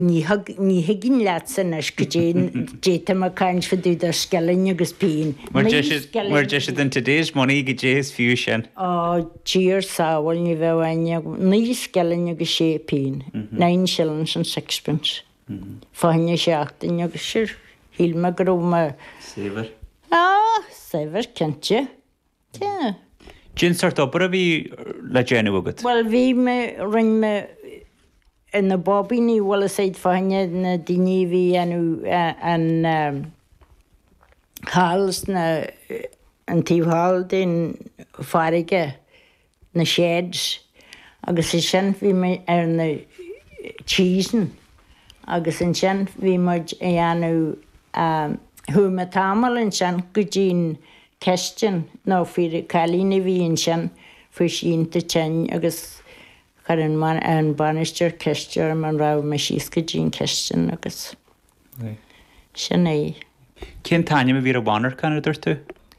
Ní higinn leat san as go déta mar caiins fa dúd ar scelinn agus pín. Mar de sé den today's money go déis fiú sin. Dír sáhil ní bheith aine ní scelinn agus sé pín. 9 shillings and 6pence. Fáinne seachtain agus sir híl me grúma. Séver. Séver cente. Tá. Gin sort obair a bhí le déanú agad? Well, bhí me ring me in na bobíní bhfuil séid fáinne na daoine bhí an háls na an tíomháil den farige na sheds agus is sin bhí me ar na cheesen agus in sin bhí mar dhéanú thuama támal in sin go dtín ceistin nó fyrir cailína bhí in sin fu sínta tein agus chur an banisteir ceistear man rah me síos go dtín ceistin agus sin é. Cén taine a bhí a bhanar canna dúirtu?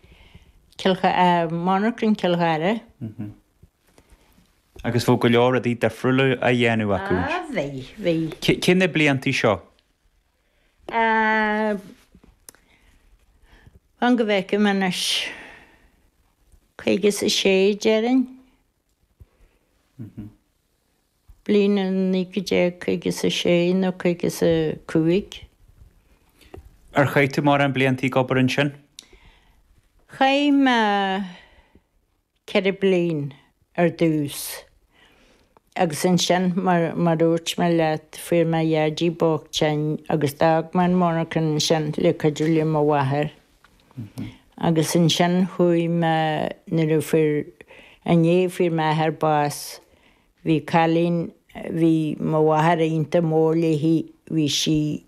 Monarcrin Kilghaire. Agus fó go leor a dí de friúla a dhéanú acu? Bhí. Cén na bliantí seo? An go bheice manas chuigus a sé dearan. Blina ní go dé chuigus a sé nó chuigus a cuaig. Ar chaite mar an bliantí gobar an sin? Chaim ceir blin ar dús. Agus an sin mar úirt me leat fuair me dheardí bóg tein agus dag man monarchan sin le cadúlia má wathair. Agus an sin chuí me nuair fuair ané fuair me ar bás hí cailín hí má wathair aonta móla hí si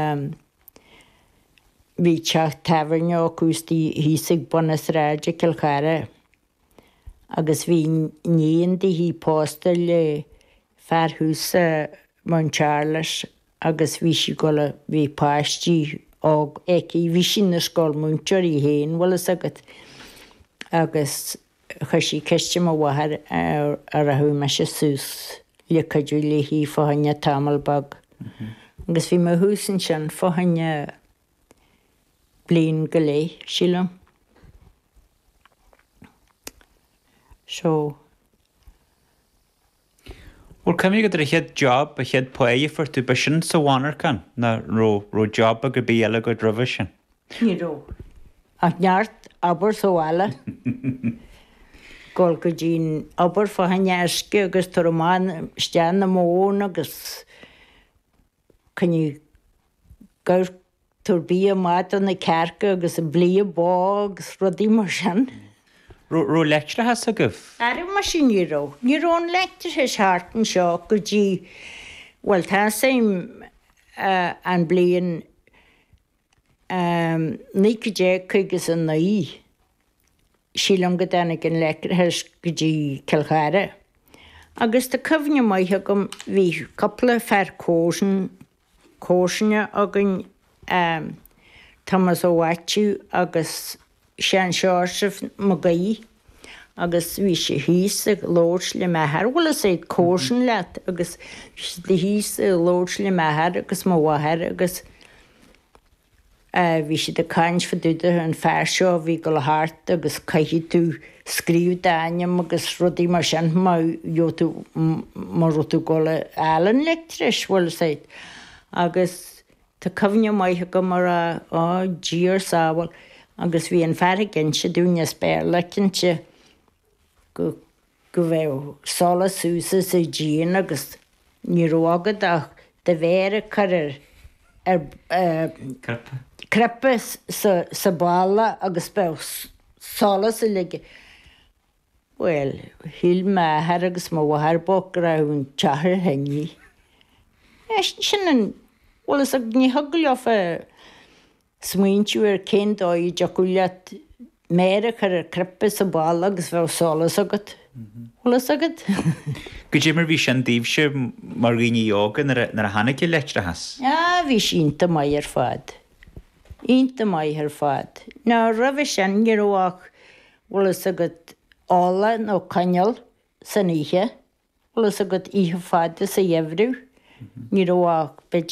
hí teach taibharne ócústí hísigh bunas ráide Kilghaire. Agus bhí níonda hí pósta le fearthúsa Mount Charles agus bhí si gola bhí páistí og eki bhí sin na scóil múntear í héin bhfuil agad agus chuisí ceiste má wathair ar a thuaime se sús le cadú le hí fáhanne tamalbag. Agus bhí me húsin sin fáhanne blin go lé sílam. So. Wel, cymig ydych chi'n job a chi'n poe for tu bysyn sa wanar can na ro job a gybiela go drofysyn? Ni ro. A nhart aber so ala. Gol go dyn aber fa hanya ysgu agus torman stian na môn agus can i gair turbi a mat an na kerke agus a blia bog rodi mar sin. Ro lecture has a gif? Ar mar sin ni ro. Ni ro'n lecture his heart and seo go dí well tá séim an blian ní go dé chuigus an naí. Sílam go danig an lecture his go dí Kilghaire. Agus de cyfne mai gom hí couple fer cóisne agan Thomas O'Watchu agus Sean Joseph Magaí agus bhí sé híos a lóirs le methar bhfuil a sé cóisin leat agus de híos a lóirs le methar agus má wathair agus bhí sé de caiins fa dúda an fear seo bhí go le hart agus caithí tú scríú dainem agus rudí mar sin má rutú go le ealan lectris bhfuil sé agus tá cyfne maithe go mar dír sábhal agus bhí an fear gin se dúne spéir lecinte go bheith sola súsa sa dín agus ní rógad ach de bhéire chuir crepa sa bála agus beh sola sa lige. Well, híl methar agus má bhthar bog raibh teathar henní. Sin an bhfuil ag ní thuglaoh smuintú ar cén dóid deaculiaat méire chuir crepa sa bála agus bheith solas agad. Bhfuil agad? Go dé mar bhí sin díobse mar rií ógan nar a hanaice leictre has? Bhí sínta mai ar fad. Ínta mai ar fad. Ná raheh sin gghearúach bhfuil agad ála nó caneal san ihe, bhfuil agad ihe fada sa dhéhrú, ní roach be